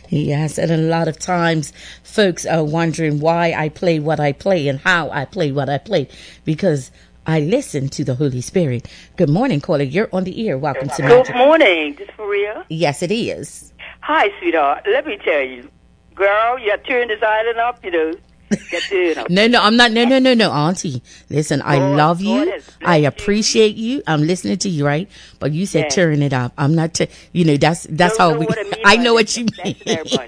Yes, and a lot of times folks are wondering why I play what I play and how I play what I play, because I listen to the Holy Spirit. Good morning, caller. You're on the air. Welcome to Good morning. This is Maria. Yes, it is. Hi, sweetheart. Let me tell you, girl, you turned this island up, you know. No, I'm not. No, Auntie. Listen, I love you. I appreciate you. I'm listening to you, right? But you said turn it up. I'm not. That's how we. I know what you mean.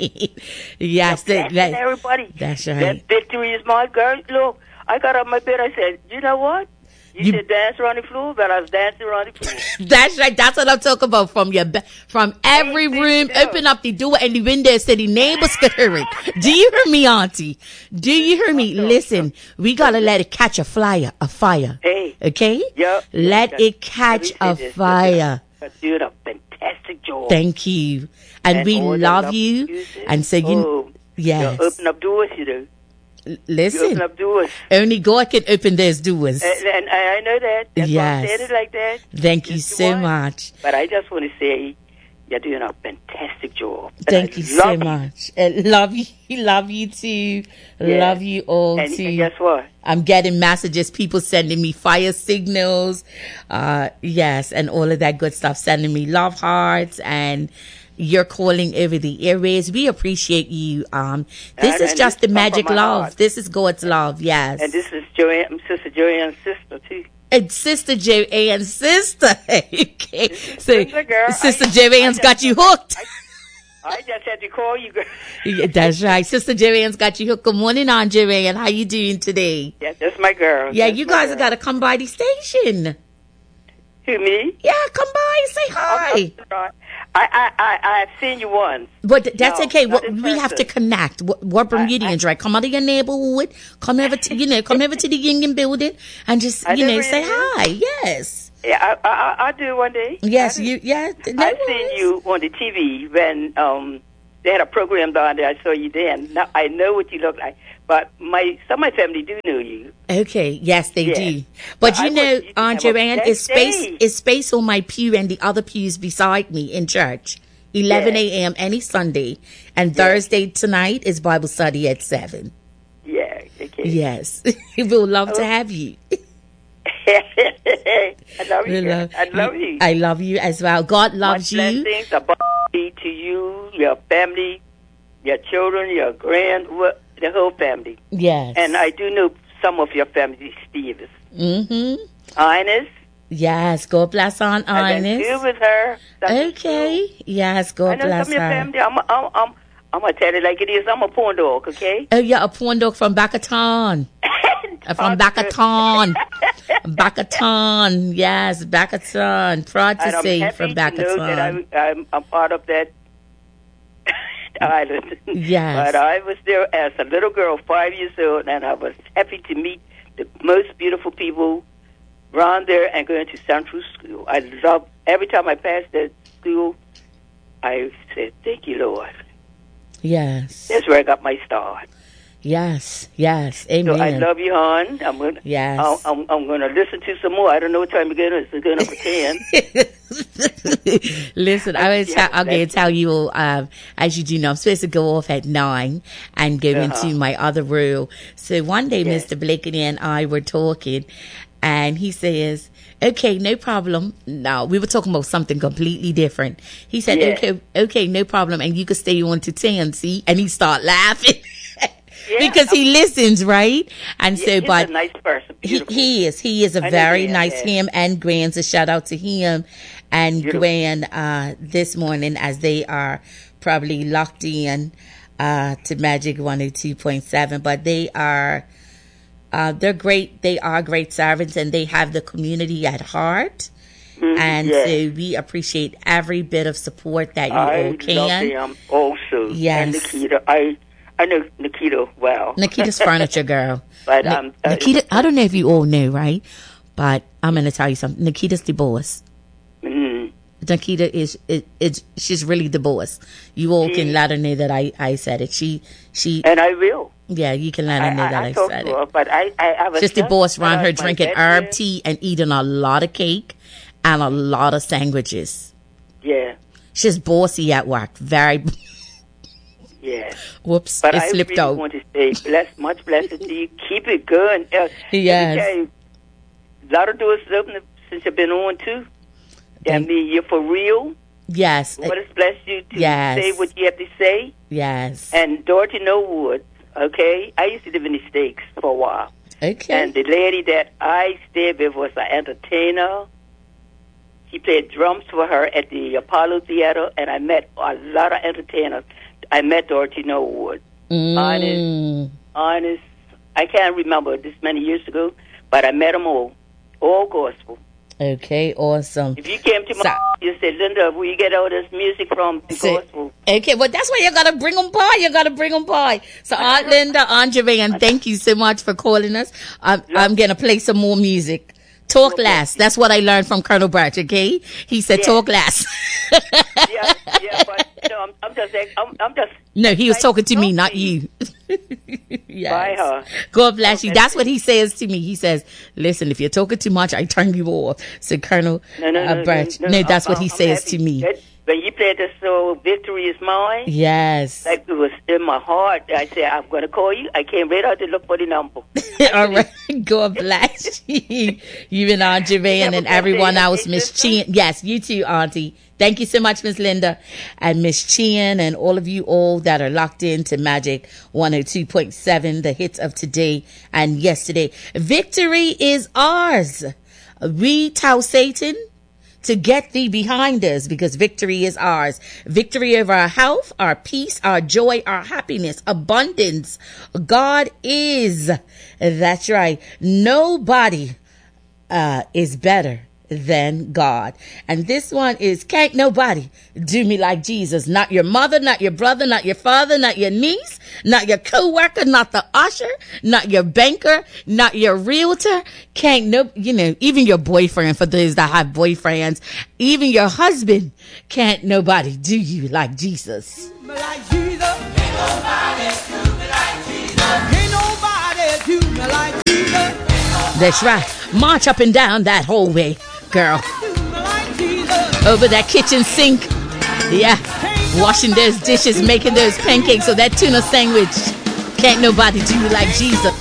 Yes, everybody. That's right. That victory is mine, girl. Look, I got up my bed. I said, you know what? You said dance around the floor, but I was dancing around the floor. That's right. That's what I'm talking about. From every room, open up the door and the window so the neighbors could hear it. Do you hear me, Auntie? Do you hear me? Listen, we gotta let it catch a fire. Hey. Okay? Yep. Let it catch a fire. You're doing a fantastic job. Thank you. And we love you. And so yes. You open up doors, you know. Listen, you open up doors. Only God can open those doors. And I know that. That's why I said it like that. Thank you so much. But I just want to say you're doing a fantastic job. Thank you so much. Love you too. Yeah. Love you all too. And guess what? I'm getting messages, people sending me fire signals, yes, and all of that good stuff, sending me love hearts, and you're calling over the airways. We appreciate you. This is just the magic love. Heart. This is God's love, yes. And this is Sister Joanne's sister, too. And Sister Joanne's sister. Okay. So, Sister Joanne's got you hooked. I just had to call you, girl. That's right. Sister Joanne's got you hooked. Good morning, Aunt Joanne. How you doing today? Yeah, that's my girl. Yeah, you guys have got to come by the station. Who, me? Yeah, come by and say hi. I've seen you once. But that's okay. We have to connect. We're Bermudians, right? Come out of your neighborhood. Come over to the Union Building and just, say hi. Yes. Yeah, I'll do it one day. Yes, I've seen you on the TV when they had a program down there. I saw you then. Now I know what you look like. But some of my family do know you. Okay, yes, they do. But Aunt Joanne, is space on my pew and the other pews beside me in church. 11 a.m. any Sunday. And Thursday tonight is Bible study at 7. Yeah, okay. Yes. We would love to have you. I love you. I love you. I love you as well. God loves you. My blessings above to you, your family, your children, your the whole family. Yes. And I do know some of your family, Stevens. Mm-hmm. Ines. Yes, God bless Aunt Ines. And then with her. Okay. Yes, God bless her. I know some of your family. I'm going to tell it like it is. I'm a porn dog, okay? Oh, yeah, a porn dog from Bakaton. From Bakaton. Bakaton. Yes, Bakaton. Proud to say from Bakaton. I'm part of that island. Yes. But I was there as a little girl, 5 years old, and I was happy to meet the most beautiful people around there and going to Central School. I love, every time I passed that school, I said, thank you, Lord. Yes. That's where I got my start. Yes, amen. So I love you, hon. I'm gonna listen to some more. I don't know what time it's going to pretend. Listen, I'm going to tell you, as you do know, I'm supposed to go off at 9 and go into my other room. So one day, Mr. Blakeney and I were talking, and he says, okay, no problem. No, we were talking about something completely different. He said, okay, no problem. And you could stay on to 10, see? And he started laughing. Because he listens, right? And so, he's a nice person. He is a very nice him and Gran. So shout out to him and Gran this morning as they are probably locked in to Magic 102.7. But they're great. They are great servants and they have the community at heart. And so we appreciate every bit of support that you all can. I love them also. Yes. And Nikita, I know Nikita well. Nikita's furniture girl. But Nikita, I don't know if you all know, right? But I'm going to tell you something. Nikita's the boss. Mm-hmm. Nikita she's really the boss. You all can let her know that I said it. She and I will. Yeah, you can let her know that I said her, it. But I was just the boss around her drinking herb tea and eating a lot of cake and a lot of sandwiches. Yeah. She's bossy at work. Very. Yes. Whoops, but it I slipped really out. want to say much blessed to you. Keep it going. Yes. A lot of doors open since you've been on too. That means you're for real. Yes. God has blessed you to Yes. say what you have to say. Yes. And Dorothy Norwood, okay? I used to live in the States for a while. Okay. And the lady that I stayed with was an entertainer. She played drums for her at the Apollo Theater, and I met a lot of entertainers. I met Dorothy Norwood. Honest. I can't remember this many years ago, but I met them all gospel. Okay, awesome. If you came to my you said, Linda, where you get all this music from? The gospel. Okay, well, that's why you got to bring them by. So, Aunt Linda, Aunt Javane, thank you so much for calling us. I'm going to play some more music. Talk less. That's what I learned from Colonel Birch, okay? He said, talk less. yeah, but no, I'm just saying, I'm just. No, he was talking to me, not you. Yes. By her. God bless you. That's what he says to me. He says, listen, if you're talking too much, I turn you off. So Colonel Birch, no, that's what he says to me. When you played the song Victory Is Mine, yes, like it was in my heart. I said, I'm going to call you. I came right out to look for the number. All right. God bless you. You and Aunt Javane and everyone else, Miss Chien. Yes, you too, Auntie. Thank you so much, Miss Linda and Miss Chien and all of you all that are locked into Magic 102.7, the hits of today and yesterday. Victory is ours. We tell Satan to get thee behind us, because victory is ours. Victory over our health, our peace, our joy, our happiness, abundance. God is. That's right. Nobody is better than God. And this one is, can't nobody do me like Jesus. Not your mother, not your brother, not your father, not your niece, not your co-worker, not the usher, not your banker, not your realtor. Can't even your boyfriend, for those that have boyfriends, even your husband, can't nobody do you like Jesus. Like Jesus. Ain't nobody do me like Jesus. Ain't nobody do me like Jesus. That's right. March up and down that hallway, girl. Over that kitchen sink. Yeah. Washing those dishes, making those pancakes or that tuna sandwich. Can't nobody do you like Jesus.